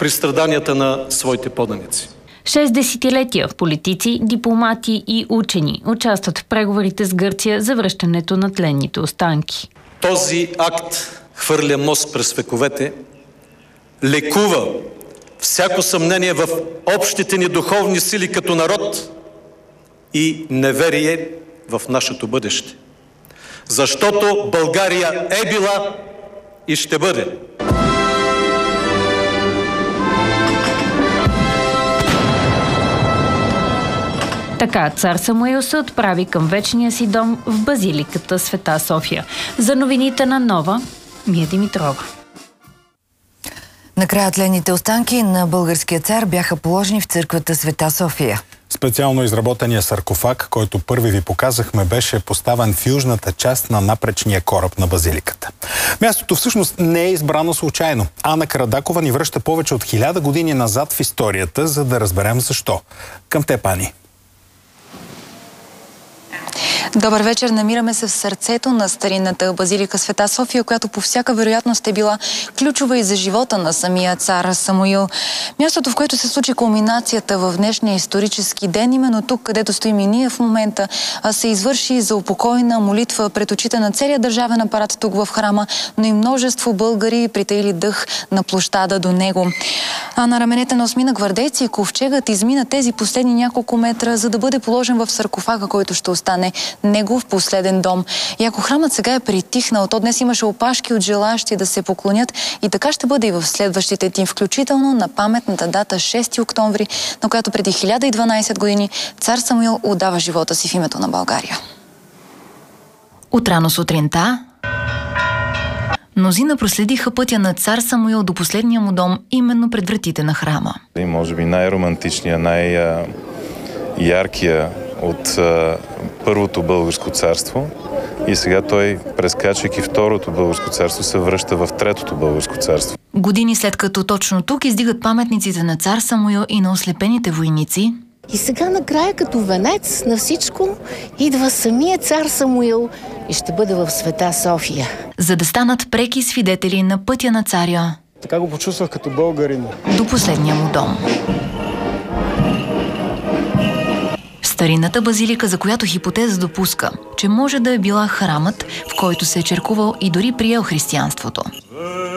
при страданията на своите поданици. 6 десетилетия политици, дипломати и учени участват в преговорите с Гърция за връщането на тленните останки. Този акт хвърля мост през вековете, лекува всяко съмнение в общите ни духовни сили като народ и неверие в нашето бъдеще. Защото България е била и ще бъде. Така цар Самуил се отправи към вечния си дом в базиликата Света София. За новините на Нова, Мия Димитрова. Накрая тленните останки на българския цар бяха положени в църквата Света София. Специално изработения саркофаг, който първи ви показахме, беше поставен в южната част на напречния кораб на базиликата. Мястото всъщност не е избрано случайно. Ана Карадакова ни връща повече от 1000 години назад в историята, за да разберем защо. Към те, Пани. Добър вечер, намираме се в сърцето на старинната базилика Света София, която по всяка вероятност е била ключова и за живота на самия цар Самуил. Мястото, в което се случи кулминацията в днешния исторически ден, именно тук, където стоим и ние в момента, се извърши за упокойна молитва пред очите на целия държавен апарат тук в храма, но и множество българи притаили дъх на площада до него. А на раменете на осмина гвардейци ковчегът измина тези последни няколко метра, за да бъде положен в саркофага, който ще остане негов последен дом. И ако храмът сега е притихнал, то днес имаше опашки от желащи да се поклонят и така ще бъде и в следващите дни, включително на паметната дата 6 октомври, на която преди 1012 години цар Самуил отдава живота си в името на България. Отрано сутринта мнозина проследиха пътя на цар Самуил до последния му дом, именно пред вратите на храма. И може би най-романтичния, най-яркия от Първото българско царство и сега той, прескачайки Второто българско царство, се връща в Третото българско царство. Години след като точно тук издигат паметниците на цар Самуил и на ослепените войници, и сега накрая като венец на всичко идва самия цар Самуил и ще бъде в Света София. За да станат преки свидетели на пътя на царя. Така го почувствах като българин. До последния му дом. Старинната базилика, за която хипотеза допуска, че може да е била храмът, в който се е черкувал и дори приел християнството.